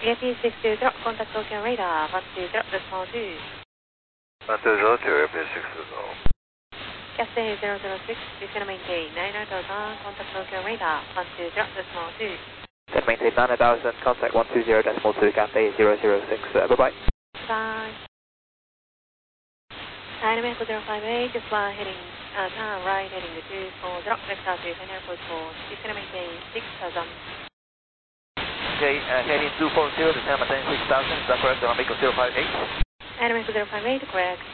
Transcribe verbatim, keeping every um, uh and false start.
A P six two zero, contact Tokyo radar, one two zero, decimal two. one two zero to A P six two zero. Cathay zero zero six, is going to maintain nine nine thousand, contact Tokyo radar, one two zero, decimal two. Then maintain nine thousand, contact one two zero, decimal two, Cathay zero zero six, uh, bye-bye. Bye. Dynamic zero five eight, just fly heading, uh, turn right heading to two four zero, vector to ten airport four, is going to maintain six thousand. Okay, uh, heading two four zero, descend maintain six thousand, is that correct, Dynamic zero five eight? Dynamic zero five eight, correct.